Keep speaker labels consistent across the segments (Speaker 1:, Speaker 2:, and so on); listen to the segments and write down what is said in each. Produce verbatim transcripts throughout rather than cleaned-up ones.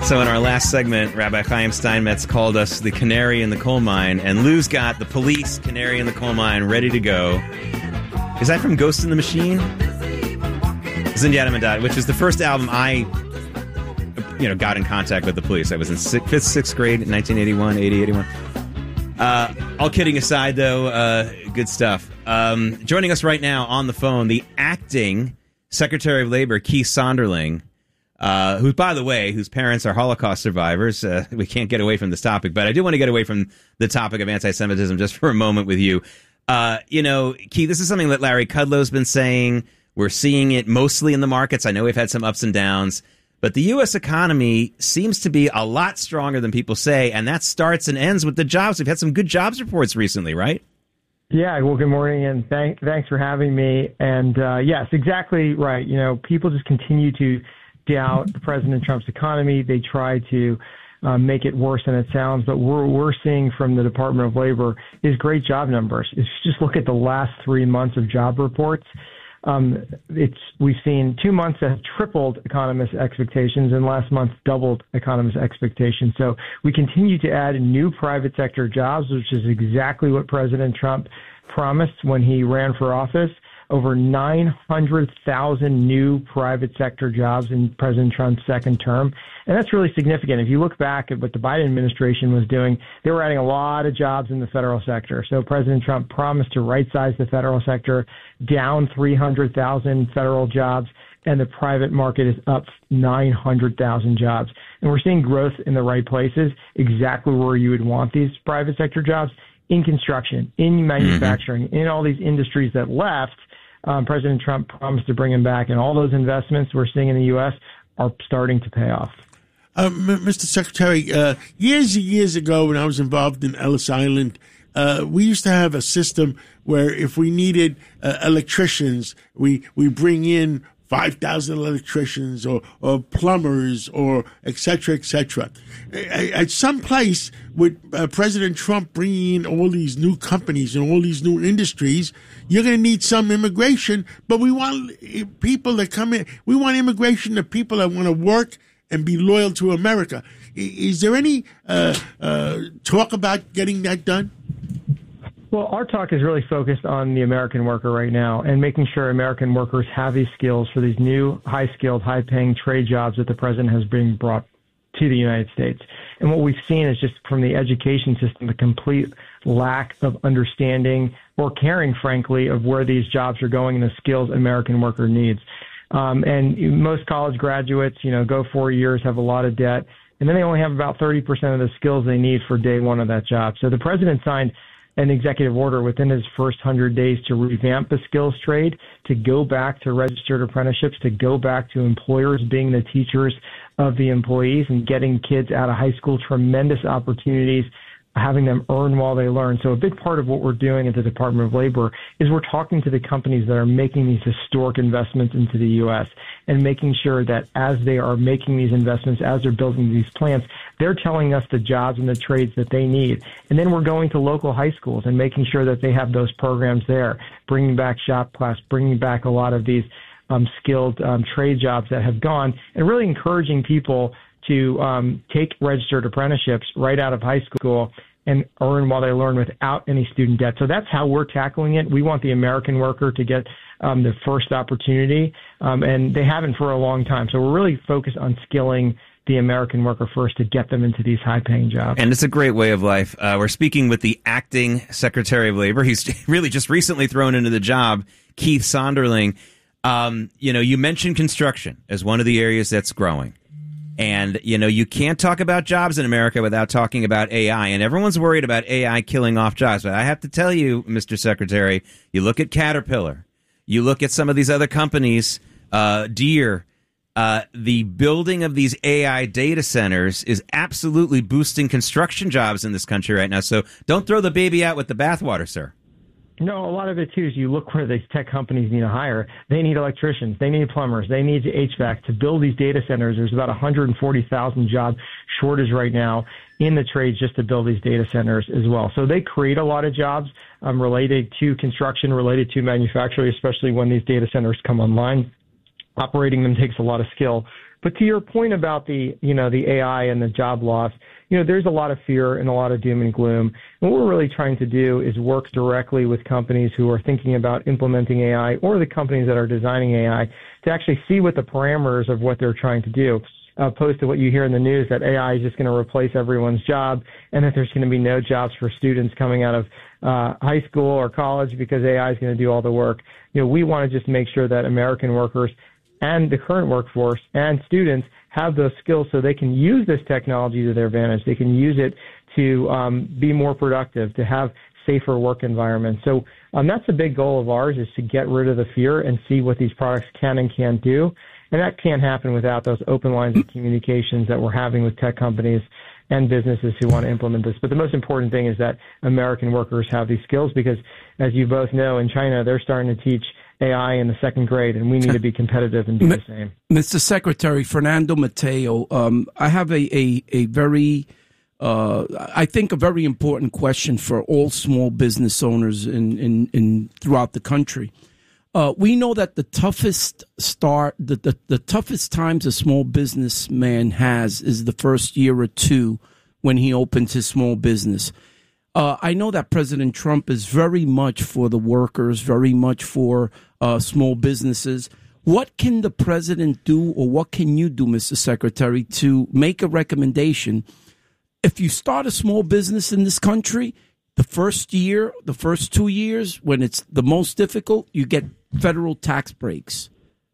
Speaker 1: So in our last segment, Rabbi Chaim Steinmetz called us the canary in the coal mine, and Lou's got the Police Canary in the Coal Mine ready to go. Is that from Ghost in the Machine? Zindiata Madad, which is the first album I, you know, got in contact with the Police. I was in sixth, fifth, sixth grade in nineteen eighty-one, eighty, eighty-one. Uh, all kidding aside, though, uh, good stuff. Um, joining us right now on the phone, the acting Secretary of Labor, Keith Sonderling, uh, who, by the way, whose parents are Holocaust survivors. Uh, we can't get away from this topic, but I do want to get away from the topic of anti-Semitism just for a moment with you. Uh, you know, Keith, this is something that Larry Kudlow's been saying. We're seeing it mostly in the markets. I know we've had some ups and downs, but the U S economy seems to be a lot stronger than people say, and that starts and ends with the jobs. We've had some good jobs reports recently, right?
Speaker 2: Yeah, well, good morning, and thank, thanks for having me. And uh, yes, exactly right. You know, people just continue to doubt President Trump's economy. They try to uh, make it worse than it sounds, but we're we're seeing from the Department of Labor is great job numbers. If you just look at the last three months of job reports, Um, it's we've seen two months that have tripled economists' expectations, and last month doubled economists' expectations. So we continue to add new private sector jobs, which is exactly what President Trump promised when he ran for office. Over nine hundred thousand new private sector jobs in President Trump's second term. And that's really significant. If you look back at what the Biden administration was doing, they were adding a lot of jobs in the federal sector. So President Trump promised to right-size the federal sector, down three hundred thousand federal jobs, and the private market is up nine hundred thousand jobs. And we're seeing growth in the right places, exactly where you would want these private sector jobs, in construction, in manufacturing, mm-hmm. in all these industries that left. Um, President Trump promised to bring him back, and all those investments we're seeing in the U S are starting to pay off.
Speaker 3: Uh, Mister Secretary, uh, years and years ago when I was involved in Ellis Island, uh, we used to have a system where if we needed uh, electricians, we, we bring in five thousand electricians or, or plumbers or et cetera, et cetera. At some place with uh, President Trump bringing in all these new companies and all these new industries, you're going to need some immigration, but we want people that come in. We want immigration of people that want to work and be loyal to America. Is there any uh, uh, talk about getting that done?
Speaker 2: Well, our talk is really focused on the American worker right now and making sure American workers have these skills for these new high-skilled, high-paying trade jobs that the president has been brought to the United States. And what we've seen is just from the education system, a complete lack of understanding or caring, frankly, of where these jobs are going and the skills American worker needs. Um, and most college graduates, you know, go four years, have a lot of debt, and then they only have about thirty percent of the skills they need for day one of that job. So the president signed an executive order within his first one hundred days to revamp the skills trade, to go back to registered apprenticeships, to go back to employers being the teachers of the employees and getting kids out of high school tremendous opportunities, having them earn while they learn. So a big part of what we're doing at the Department of Labor is we're talking to the companies that are making these historic investments into the U S and making sure that as they are making these investments, as they're building these plants, they're telling us the jobs and the trades that they need. And then we're going to local high schools and making sure that they have those programs there, bringing back shop class, bringing back a lot of these um, skilled um, trade jobs that have gone, and really encouraging people to um, take registered apprenticeships right out of high school and earn while they learn without any student debt. So that's how we're tackling it. We want the American worker to get um, the first opportunity, um, and they haven't for a long time. So we're really focused on skilling the American worker first to get them into these high-paying jobs.
Speaker 1: And it's a great way of life. Uh, we're speaking with the acting Secretary of Labor. He's really just recently thrown into the job, Keith Sonderling. Um, you know, you mentioned construction as one of the areas that's growing. And, you know, you can't talk about jobs in America without talking about A I. And everyone's worried about A I killing off jobs. But I have to tell you, Mister Secretary, you look at Caterpillar, you look at some of these other companies, uh, Deere, uh, the building of these A I data centers is absolutely boosting construction jobs in this country right now. So don't throw the baby out with the bathwater, sir.
Speaker 2: No, a lot of it, too, is you look where these tech companies need to hire. They need electricians. They need plumbers. They need H V A C. To build these data centers, there's about one hundred forty thousand job shortage right now in the trades just to build these data centers as well. So they create a lot of jobs um, related to construction, related to manufacturing, especially when these data centers come online. Operating them takes a lot of skill. But to your point about the, you know, the A I and the job loss, you know, there's a lot of fear and a lot of doom and gloom. And what we're really trying to do is work directly with companies who are thinking about implementing A I or the companies that are designing A I to actually see what the parameters of what they're trying to do, opposed to what you hear in the news that A I is just going to replace everyone's job and that there's going to be no jobs for students coming out of uh, high school or college because A I is going to do all the work. You know, we want to just make sure that American workers and the current workforce and students have those skills so they can use this technology to their advantage. They can use it to um, be more productive, to have safer work environments. So um, that's a big goal of ours, is to get rid of the fear and see what these products can and can't do. And that can't happen without those open lines of communications that we're having with tech companies and businesses who want to implement this. But the most important thing is that American workers have these skills because, as you both know, in China, they're starting to teach A I in the second grade, and we need to be competitive and do the same.
Speaker 4: Mister Secretary, Fernando Mateo, um, I have a, a, a very, uh, I think, a very important question for all small business owners in, in, in throughout the country. Uh, we know that the toughest start, the, the, the toughest times a small businessman has is the first year or two when he opens his small business. Uh, I know that President Trump is very much for the workers, very much for uh, small businesses. What can the president do, or what can you do, Mister Secretary, to make a recommendation? If you start a small business in this country, the first year, the first two years, when it's the most difficult, you get federal tax breaks.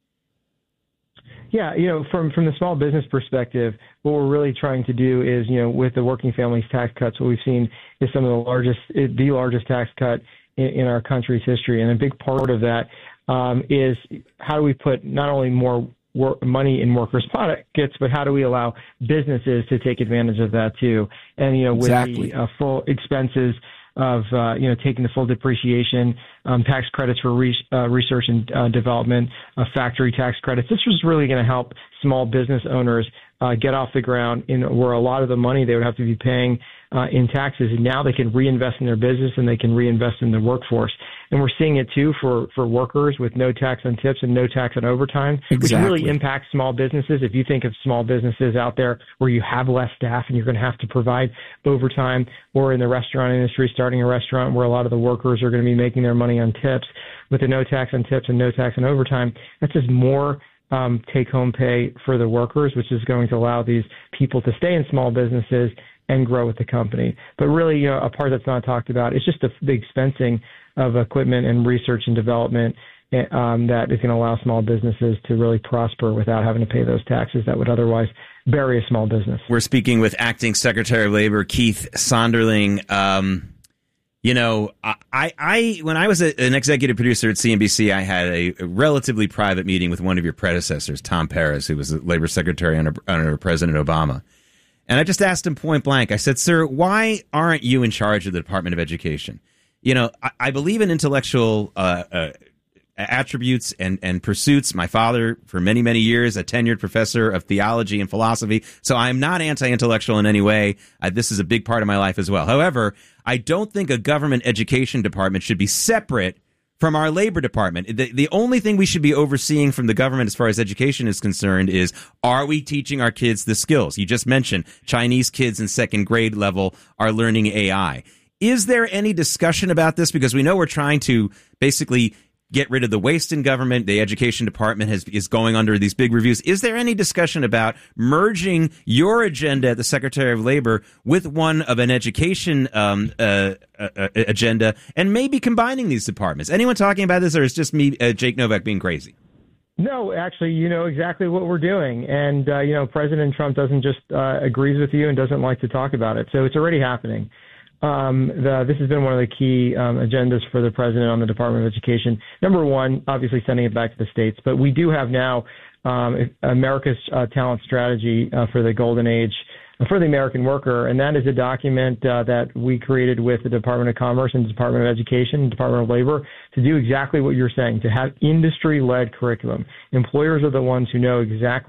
Speaker 2: Yeah, you know, from from the small business perspective, what we're really trying to do is, you know, with the working families tax cuts, what we've seen is some of the largest, the largest tax cut in, in our country's history. And a big part of that um, is how do we put not only more work, money in workers' pockets, but how do we allow businesses to take advantage of that too? And, you know, with
Speaker 4: exactly.
Speaker 2: the uh, full expenses of, uh, you know, taking the full depreciation, um, tax credits for re- uh, research and uh, development, uh, factory tax credits. This was really going to help small business owners uh, get off the ground in where a lot of the money they would have to be paying uh, in taxes, and now they can reinvest in their business and they can reinvest in the workforce. And we're seeing it too for, for workers with no tax on tips and no tax on overtime,
Speaker 4: exactly.
Speaker 2: which really impacts small businesses. If you think of small businesses out there where you have less staff and you're going to have to provide overtime, or in the restaurant industry, starting a restaurant where a lot of the workers are going to be making their money on tips, with the no tax on tips and no tax on overtime, that's just more um, take-home pay for the workers, which is going to allow these people to stay in small businesses and grow with the company. But really, you know, a part that's not talked about is just the, the expensing of equipment and research and development um, that is going to allow small businesses to really prosper without having to pay those taxes that would otherwise bury a small business.
Speaker 1: We're speaking with Acting Secretary of Labor Keith Sonderling. Um, you know, I, I when I was a, an executive producer at C N B C, I had a, a relatively private meeting with one of your predecessors, Tom Perez, who was the Labor Secretary under, under President Obama. And I just asked him point blank. I said, sir, why aren't you in charge of the Department of Education? You know, I, I believe in intellectual uh, uh, attributes and, and pursuits. My father, for many, many years, a tenured professor of theology and philosophy. So I'm not anti-intellectual in any way. I, this is a big part of my life as well. However, I don't think a government education department should be separate from our labor department. The, the only thing we should be overseeing from the government as far as education is concerned is, are we teaching our kids the skills? You just mentioned Chinese kids in second grade level are learning A I. Is there any discussion about this? Because we know we're trying to basically get rid of the waste in government. The education department has, is going under these big reviews. Is there any discussion about merging your agenda at the Secretary of Labor with one of an education um, uh, uh, agenda and maybe combining these departments? Anyone talking about this, or is just me, uh, Jake Novak, being crazy?
Speaker 2: No, actually, you know exactly what we're doing. And, uh, you know, President Trump doesn't just uh, agrees with you and doesn't like to talk about it. So it's already happening. Um, the, this has been one of the key um, agendas for the president on the Department of Education. Number one, obviously sending it back to the states, but we do have now um, America's uh, Talent Strategy uh, for the Golden Age for the American worker, and that is a document uh, that we created with the Department of Commerce and the Department of Education and Department of Labor to do exactly what you're saying, to have industry-led curriculum. Employers are the ones who know exactly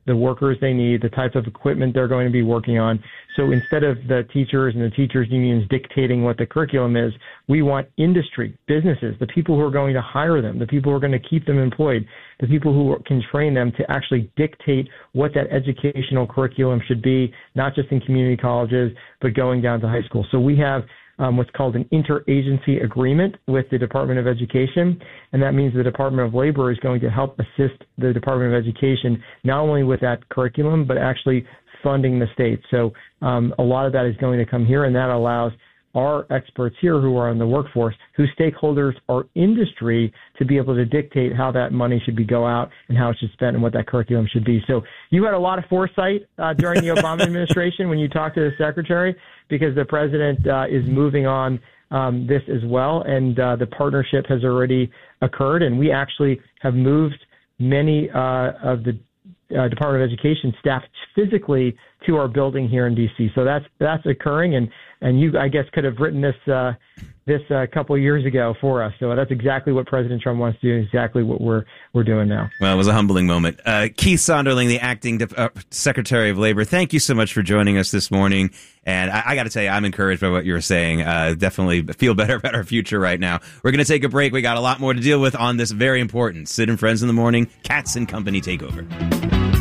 Speaker 2: the workers they need, the type of equipment they're going to be working on. So instead of the teachers and the teachers unions dictating what the curriculum is, we want industry, businesses, the people who are going to hire them, the people who are going to keep them employed, the people who can train them to actually dictate what that educational curriculum should be, not just in community colleges, but going down to high school. So we have Um, what's called an interagency agreement with the Department of Education, and that means the Department of Labor is going to help assist the Department of Education not only with that curriculum, but actually funding the state. So um, a lot of that is going to come here, and that allows our experts here who are in the workforce, whose stakeholders are industry, to be able to dictate how that money should be go out and how it should spend and what that curriculum should be. So you had a lot of foresight uh, during the Obama administration when you talked to the secretary, because the president uh, is moving on um, this as well, and uh, the partnership has already occurred, and we actually have moved many uh, of the uh, Department of Education staff physically to our building here in D C. So that's that's occurring, and and you, I guess, could have written this uh, this a uh, couple of years ago for us. So that's exactly what President Trump wants to do, exactly what we're we're doing now.
Speaker 1: Well, it was a humbling moment. Uh, Keith Sonderling, the acting De- uh, Secretary of Labor, thank you so much for joining us this morning. And I, I got to tell you, I'm encouraged by what you were saying. Uh, definitely feel better about our future right now. We're going to take a break. We got a lot more to deal with on this very important Sid and Friends in the Morning Cats and Company Takeover.